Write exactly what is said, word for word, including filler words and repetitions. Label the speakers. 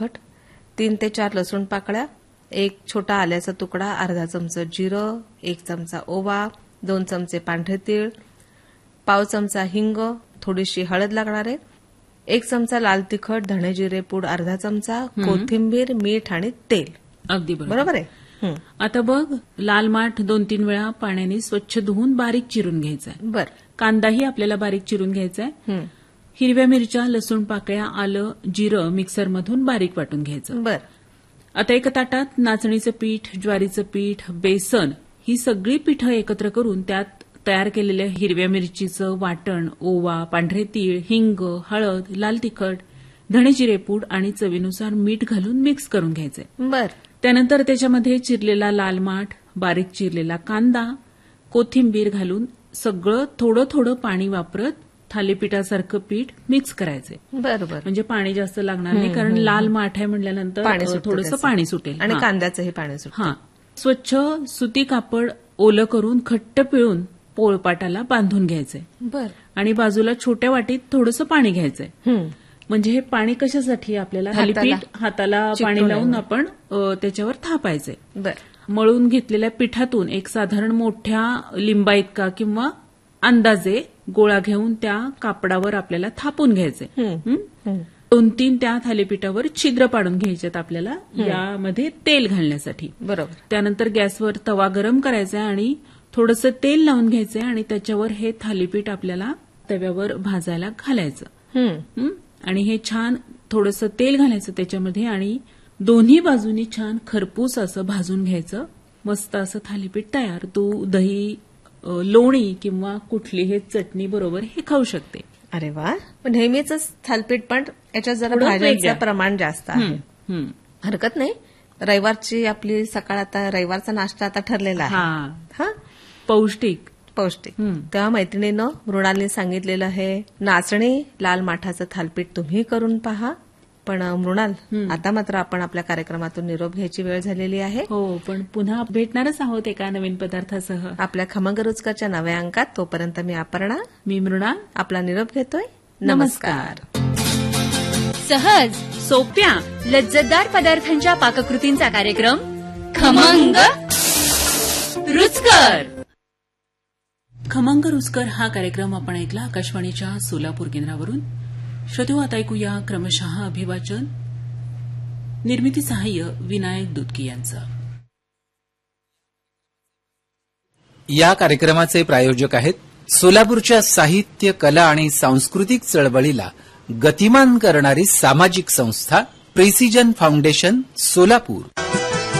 Speaker 1: तिखट, तीन ते चार लसूण पाकळ्या, एक छोटा आल्याचा तुकडा, अर्धा चमचा जिरं, एक चमचा ओवा, दोन चमचे पांढरे तीळ, पाव चमचा हिंग, थोडीशी हळद लागणार आहे, एक चमचा लाल तिखट, धणे जिरे पूड अर्धा चमचा, कोथिंबीर, मीठ आणि तेल.
Speaker 2: अगदी
Speaker 1: बरोबर आहे.
Speaker 2: आता बघ, लाल माठ दोन तीन वेळा पाण्याने स्वच्छ धुवून बारीक चिरून घ्यायचा आहे.
Speaker 1: बर.
Speaker 2: कांदाही आपल्याला बारीक चिरून घ्यायचा आहे. हिरव्या मिरच्या, लसूण पाकळ्या, आलं, जिरं मिक्सरमधून बारीक वाटून घ्यायचं.
Speaker 1: बर.
Speaker 2: आता एका ताटात नाचणीचं पीठ, ज्वारीचं पीठ, बेसन ही सगळी पीठं एकत्र करून त्यात तयार केलेल्या हिरव्या मिरचीचं वाटण, ओवा, पांढरे तीळ, हिंग, हळद, लाल तिखट, धणे जिरे पूड आणि चवीनुसार मीठ घालून मिक्स करून घ्यायचंय.
Speaker 1: बर.
Speaker 2: त्यानंतर त्याच्यामध्ये चिरलेला लाल माठ, बारीक चिरलेला कांदा, कोथिंबीर घालून सगळं थोडं थोडं पाणी वापरत थालीपीठासारखं पीठ मिक्स करायचंय.
Speaker 1: बरोबर.
Speaker 2: म्हणजे पाणी जास्त लागणार नाही, कारण लाल माठ आहे म्हटल्यानंतर थोडंसं पाणी सुटेल
Speaker 1: आणि कांद्याचंही पाणी सुटेल.
Speaker 2: हा. स्वच्छ सुती कापड ओलं करून घट्ट पिळून पोळपाटाला बांधून घ्यायचंय.
Speaker 1: बर. आणि
Speaker 2: बाजूला छोट्या वाटीत थोडंसं पाणी घ्यायचंय. म्हणजे हे पाणी कशासाठी आपल्याला थालीपीठ हाताला पाणी लावून आपण त्याच्यावर थापायचंय.
Speaker 1: बर.
Speaker 2: मळून घेतलेल्या पिठातून एक साधारण मोठ्या लिंबा इतका किंवा अंदाजे गोळा घेऊन त्या कापडावर आपल्याला थापून घ्यायचंय. दोन तीन त्या थालीपीठावर छिद्र पाडून घ्यायच्यात आपल्याला यामध्ये तेल घालण्यासाठी.
Speaker 1: बरोबर.
Speaker 2: त्यानंतर गॅसवर तवा गरम करायचा आणि थोडंसं तेल लावून घ्यायचंय आणि त्याच्यावर हे थालीपीठ आपल्याला तव्यावर भाजायला घालायचं. आणि हे छान थोडंसं तेल घालायचं त्याच्यामध्ये आणि दोन्ही बाजूनी छान खरपूस असं भाजून घ्यायचं. मस्त असं थालीपीठ तयार. तू दही, लोणी किंवा कुठलीही चटणी बरोबर हे खाऊ शकते.
Speaker 1: अरे वा. नेहमीच थालीपीठ, पण याच्यात जरा भाज्यांचं प्रमाण जास्त आहे. हरकत नाही. रविवारची आपली सकाळ, आता रविवारचा नाश्ता आता ठरलेला आहे.
Speaker 2: पौष्टिक
Speaker 1: पौष्टिक. तेव्हा मैत्रिणीनं, मृणालने सांगितलेलं आहे नाचणी लाल माठाचं थालपीठ तुम्ही करून पहा. पण मृणाल, आता मात्र आपण आपल्या कार्यक्रमातून निरोप घ्यायची वेळ झालेली आहे.
Speaker 2: हो, पण पुन्हा भेटणारच आहोत एका नवीन पदार्थासह
Speaker 1: आपल्या खमंग रुचकाच्या नव्या अंकात. तोपर्यंत मी अपर्णा,
Speaker 2: मी मृणाल
Speaker 1: आपला निरोप घेतोय. नमस्कार.
Speaker 3: सहज, सोप्या, लज्जतदार पदार्थांच्या पाककृतींचा कार्यक्रम खमंग रुचकर.
Speaker 2: खमंग रुचकर हा कार्यक्रम आपण ऐकला आकाशवाणीच्या सोलापूर केंद्रावरून. श्रोते, आता ऐकूया क्रमशः अभिवाचन. निर्मिती सहाय्य विनायक दुधकी यांचं.
Speaker 4: या कार्यक्रमाचे प्रायोजक आहेत सोलापूरच्या साहित्य, कला आणि सांस्कृतिक चळवळीला गतिमान करणारी सामाजिक संस्था प्रिसिजन फाउंडेशन सोलापूर.